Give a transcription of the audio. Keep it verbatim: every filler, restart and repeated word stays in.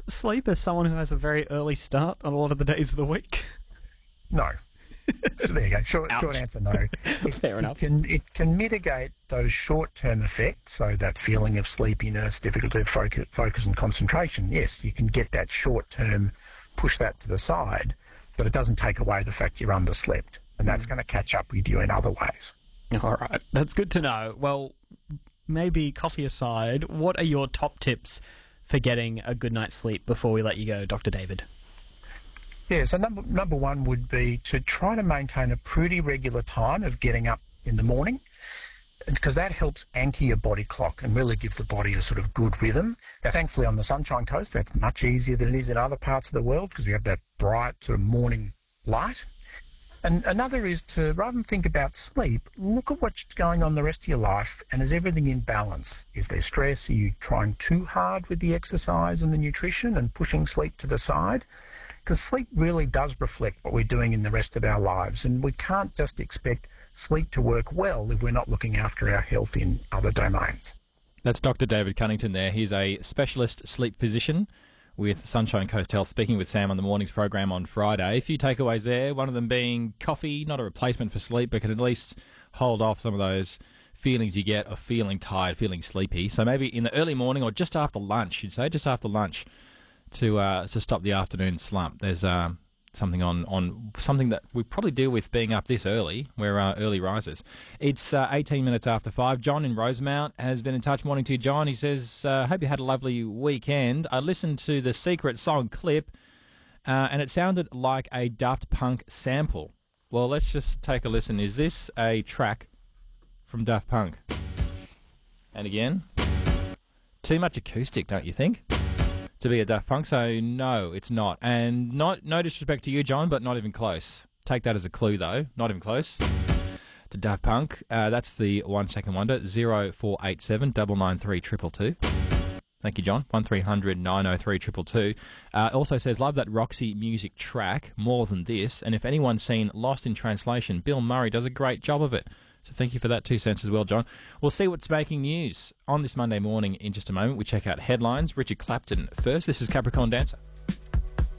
sleep as someone who has a very early start on a lot of the days of the week? No. So there you go. Short, short answer, no. It, Fair enough. It can, it can mitigate those short-term effects, so that feeling of sleepiness, difficulty with focus, focus and concentration. Yes, you can get that short-term, push that to the side, but it doesn't take away the fact you're underslept, and that's mm. going to catch up with you in other ways. All right. That's good to know. Well, maybe coffee aside, what are your top tips for getting a good night's sleep before we let you go, Doctor David? Yeah, so number number one would be to try to maintain a pretty regular time of getting up in the morning, because that helps anchor your body clock and really give the body a sort of good rhythm. Now, thankfully, on the Sunshine Coast, that's much easier than it is in other parts of the world, because we have that bright sort of morning light. And another is to, rather than think about sleep, look at what's going on the rest of your life, and is everything in balance? Is there stress? Are you trying too hard with the exercise and the nutrition and pushing sleep to the side? Because sleep really does reflect what we're doing in the rest of our lives, and we can't just expect sleep to work well if we're not looking after our health in other domains. That's Doctor David Cunnington there. He's a specialist sleep physician with Sunshine Coast Health, speaking with Sam on the morning's program on Friday. A few takeaways there, one of them being coffee, not a replacement for sleep, but can at least hold off some of those feelings you get of feeling tired, feeling sleepy. So maybe in the early morning or just after lunch, you'd say, just after lunch, to uh, to stop the afternoon slump. There's um, something on, on something that we probably deal with being up this early. We're uh, early risers. It's uh, eighteen minutes after five. John in Rosemount has been in touch. Morning to you, John. He says, uh, hope you had a lovely weekend. I listened to the Secret song clip, uh, and it sounded like a Daft Punk sample. Well, let's just take a listen. Is this a track from Daft Punk? And again, too much acoustic, don't you think, to be a Daft Punk? So no, it's not. And not no disrespect to you, John, but not even close. Take that as a clue, though. Not even close to Daft Punk. Uh, that's the one second wonder. zero four eight seven nine nine three two two two. Thank you, John. one three hundred nine oh three two two two. Uh, also says, love that Roxy music track more than this. And if anyone's seen Lost in Translation, Bill Murray does a great job of it. So thank you for that two cents as well, John. We'll see what's making news on this Monday morning in just a moment. We check out headlines. Richard Clapton first. This is Capricorn Dancer.